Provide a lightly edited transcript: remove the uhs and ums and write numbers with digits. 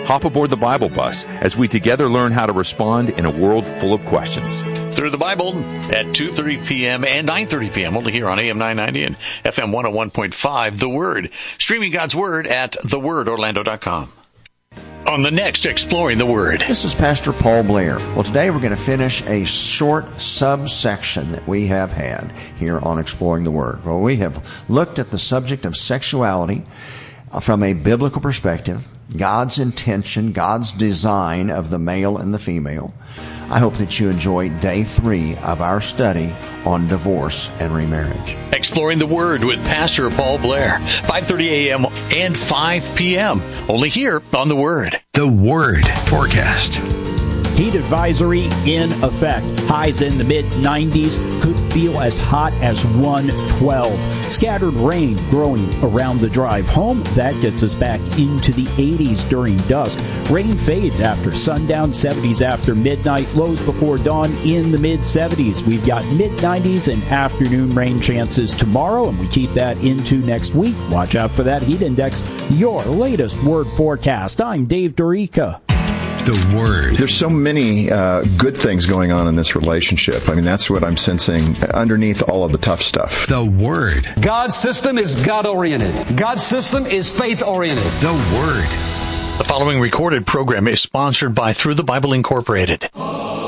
Hop aboard the Bible bus as we together learn how to respond in a world full of questions. Through the Bible at 2:30 p.m. and 9:30 p.m. only here on AM 990 and FM 101.5, The Word. Streaming God's Word at thewordorlando.com. On the next Exploring the Word. This is Pastor Paul Blair. Well, today we're going to finish a short subsection that we have had here on Exploring the Word. Well, we have looked at the subject of sexuality from a biblical perspective, God's intention, God's design of the male and the female. I hope that you enjoyed day 3 of our study on divorce and remarriage. Exploring the Word with Pastor Paul Blair, 5:30 a.m. and 5 p.m. only here on The Word. The Word Forecast. Heat advisory in effect. Highs in the mid-90s, could feel as hot as 112. Scattered rain growing around the drive home. That gets us back into the 80s during dusk. Rain fades after sundown, 70s after midnight, lows before dawn in the mid-70s. We've got mid-90s and afternoon rain chances tomorrow, and we keep that into next week. Watch out for that heat index. Your latest Word Forecast. I'm Dave Dorica. The Word. There's so many good things going on in this relationship. I mean, that's what I'm sensing underneath all of the tough stuff. The Word. God's system is God-oriented. God's system is faith-oriented. The Word. The following recorded program is sponsored by Through the Bible Incorporated.